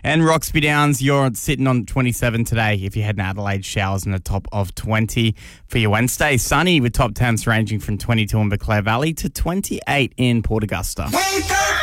And Roxby Downs, you're sitting on 27 today. If you head to Adelaide, showers in the top of 20 for your Wednesday. Sunny with top temps ranging from 22 in Clare Valley to 28 in Port Augusta. Wake up!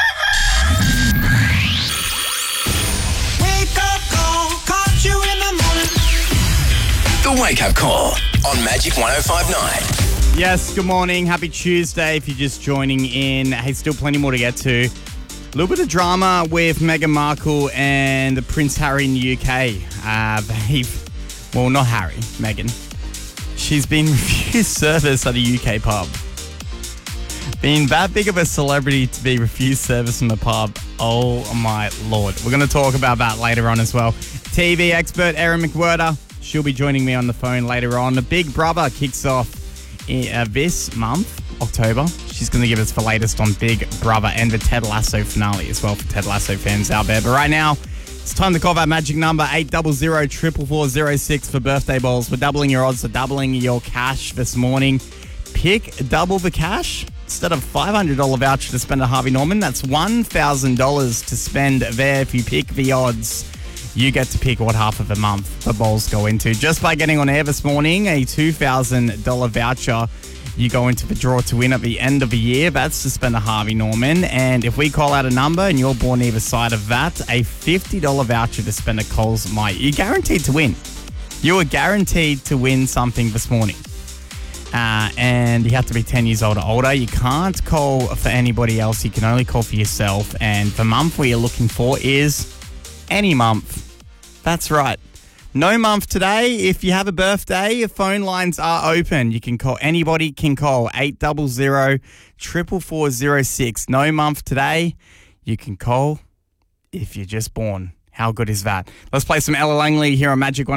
Wake up call, caught you in the morning. The Wake Up Call on Magic 105.9. Yes, good morning. Happy Tuesday if you're just joining in. Hey, still plenty more to get to. A little bit of drama with Meghan Markle and Prince Harry in the UK. Well, not Harry, Meghan. She's been refused service at a UK pub. Being that big of a celebrity to be refused service in the pub, oh my Lord. We're going to talk about that later on as well. TV expert Erin McWhirter, she'll be joining me on the phone later on. The Big Brother kicks off this month, October. She's going to give us the latest on Big Brother and the Ted Lasso finale as well for Ted Lasso fans out there. But right now, it's time to call that magic number 800-444-06 for birthday balls. We're doubling your odds, so doubling your cash this morning. Pick double the cash instead of $500 voucher to spend at Harvey Norman. That's $1,000 to spend there. If you pick the odds, you get to pick what half of the month the balls go into. Just by getting on air this morning, a $2,000 voucher you go into the draw to win at the end of the year. That's to spend at Harvey Norman. And if we call out a number and you're born either side of that, a $50 voucher to spend at Coles Mart. You're guaranteed to win. You are guaranteed to win something this morning. And you have to be 10 years old or older. You can't call for anybody else. You can only call for yourself. And the month we are looking for is any month. That's right. No month today. If you have a birthday, your phone lines are open. You can call. Anybody can call 800-444-06. No month today. You can call if you're just born. How good is that? Let's play some Ella Langley here on Magic 1.